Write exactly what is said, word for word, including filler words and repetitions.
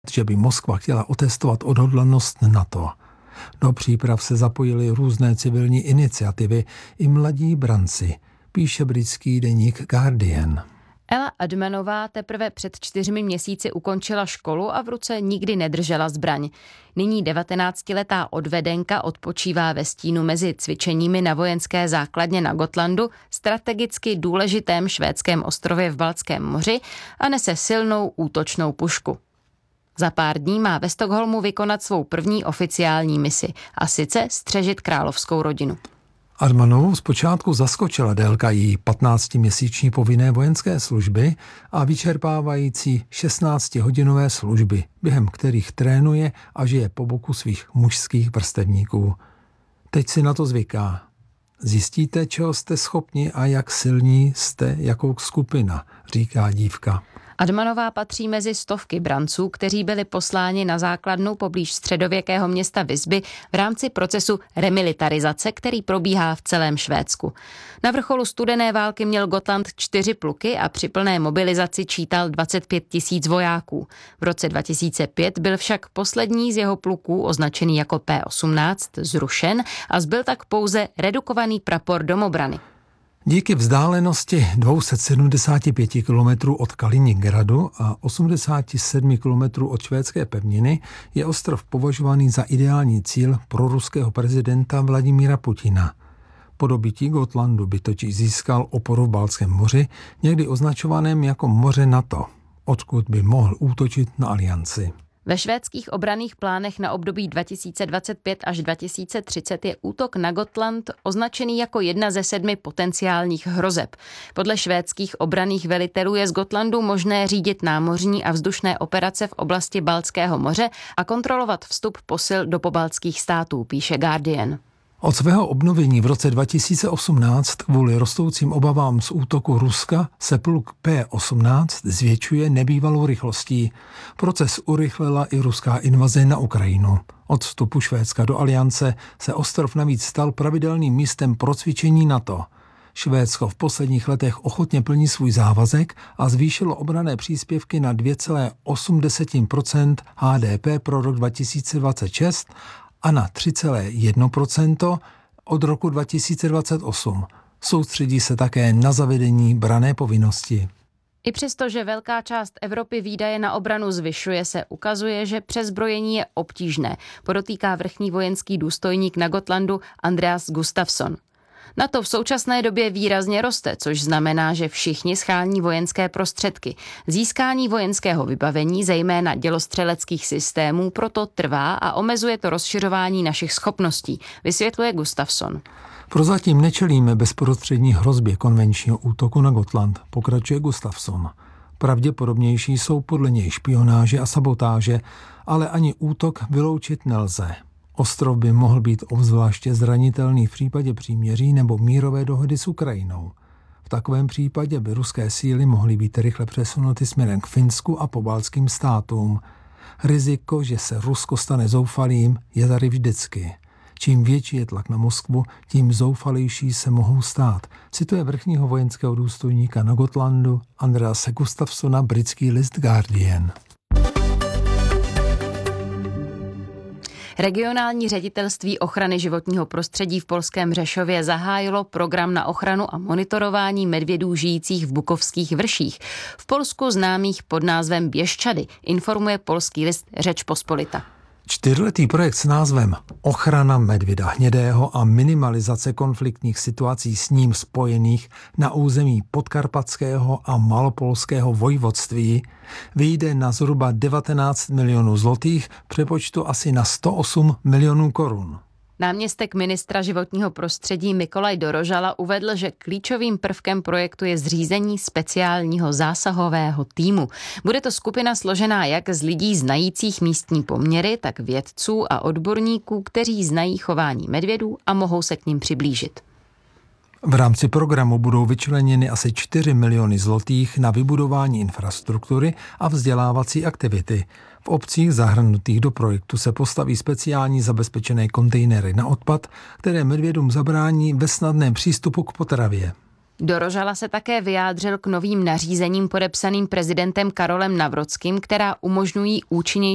že by Moskva chtěla otestovat odhodlanost NATO. Do příprav se zapojily různé civilní iniciativy i mladí branci, píše britský deník Guardian. Ella Admanová teprve před čtyřmi měsíci ukončila školu a v ruce nikdy nedržela zbraň. Nyní devatenáctiletá odvedenka odpočívá ve stínu mezi cvičeními na vojenské základně na Gotlandu, strategicky důležitém švédském ostrově v Baltském moři, a nese silnou útočnou pušku. Za pár dní má ve Stockholmu vykonat svou první oficiální misi, a sice střežit královskou rodinu. Admanovou zpočátku zaskočila délka její patnáctiměsíční povinné vojenské služby a vyčerpávající šestnáctihodinové služby, během kterých trénuje a žije po boku svých mužských vrstevníků. Teď si na to zvyká. Zjistíte, čeho jste schopni a jak silní jste jako skupina, říká dívka. Admanová patří mezi stovky branců, kteří byli posláni na základnu poblíž středověkého města Visby v rámci procesu remilitarizace, který probíhá v celém Švédsku. Na vrcholu studené války měl Gotland čtyři pluky a při plné mobilizaci čítal dvacet pět tisíc vojáků. V roce dva tisíce pět byl však poslední z jeho pluků, označený jako P osmnáct, zrušen a zbyl tak pouze redukovaný prapor domobrany. Díky vzdálenosti dvě stě sedmdesát pět kilometrů od Kaliningradu a osmdesát sedm kilometrů od švédské pevniny je ostrov považovaný za ideální cíl pro ruského prezidenta Vladimíra Putina. Po dobytí Gotlandu by totiž získal oporu v Baltském moři, někdy označovaném jako moře NATO, odkud by mohl útočit na alianci. Ve švédských obranných plánech na období dva tisíce dvacet pět až dva tisíce třicet je útok na Gotland označený jako jedna ze sedmi potenciálních hrozeb. Podle švédských obranných velitelů je z Gotlandu možné řídit námořní a vzdušné operace v oblasti Baltského moře a kontrolovat vstup posil do pobaltských států, píše Guardian. Od svého obnovení v roce dva tisíce osmnáct kvůli rostoucím obavám z útoku Ruska se pluk P osmnáct zvětšuje nebývalou rychlostí. Proces urychlila i ruská invaze na Ukrajinu. Od vstupu Švédska do aliance se ostrov navíc stal pravidelným místem pro cvičení NATO. Švédsko v posledních letech ochotně plní svůj závazek a zvýšilo obranné příspěvky na dvě celá osm procenta H D P pro rok dva tisíce dvacet šest a na tři celá jedna procenta od roku dva tisíce dvacet osm. Soustředí se také na zavedení branné povinnosti. I přesto, že velká část Evropy výdaje na obranu zvyšuje, se ukazuje, že přezbrojení je obtížné, podotýká vrchní vojenský důstojník na Gotlandu Andreas Gustafsson. NATO v současné době výrazně roste, což znamená, že všichni schání vojenské prostředky. Získání vojenského vybavení, zejména dělostřeleckých systémů, proto trvá a omezuje to rozšiřování našich schopností, vysvětluje Gustafsson. Prozatím nečelíme bezprostřední hrozbě konvenčního útoku na Gotland, pokračuje Gustafsson. Pravděpodobnější jsou podle něj špionáže a sabotáže, ale ani útok vyloučit nelze. Ostrov by mohl být obzvláště zranitelný v případě příměří nebo mírové dohody s Ukrajinou. V takovém případě by ruské síly mohly být rychle přesunuty směrem k Finsku a pobaltským státům. Riziko, že se Rusko stane zoufalým, je tady vždycky. Čím větší je tlak na Moskvu, tím zoufalejší se mohou stát, cituje vrchního vojenského důstojníka na Gotlandu Andrease Gustafssona britský list Guardian. Regionální ředitelství ochrany životního prostředí v polském Řešově zahájilo program na ochranu a monitorování medvědů žijících v bukovských vrších, v Polsku známých pod názvem Běščady, informuje polský list Řeč Pospolita. Čtyřletý projekt s názvem Ochrana medvěda hnědého a minimalizace konfliktních situací s ním spojených na území podkarpatského a malopolského vojvodství vyjde na zhruba devatenáct milionů zlotých, přepočtu asi na sto osm milionů korun. Náměstek ministra životního prostředí Mikolaj Dorožala uvedl, že klíčovým prvkem projektu je zřízení speciálního zásahového týmu. Bude to skupina složená jak z lidí znajících místní poměry, tak vědců a odborníků, kteří znají chování medvědů a mohou se k nim přiblížit. V rámci programu budou vyčleněny asi čtyři miliony zlotých na vybudování infrastruktury a vzdělávací aktivity. V obcích zahrnutých do projektu se postaví speciální zabezpečené kontejnery na odpad, které medvědům zabrání ve snadném přístupu k potravě. Dorožala se také vyjádřil k novým nařízením podepsaným prezidentem Karolem Nawrockim, která umožňují účinnější